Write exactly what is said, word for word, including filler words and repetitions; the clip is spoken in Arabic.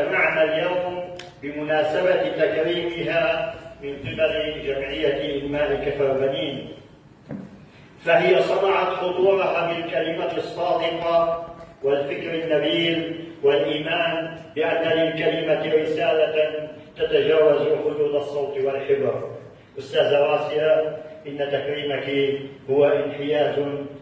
اجتمعنا اليوم بمناسبة تكريمها من قبل جمعية إنماء كفر بنين، فهي صنعت حضورها بالكلمة الصادقة والفكر النبيل والإيمان بأن للكلمة رسالة تتجاوز حدود الصوت والحبر. أستاذة راسية، إن تكريمك هو انحياز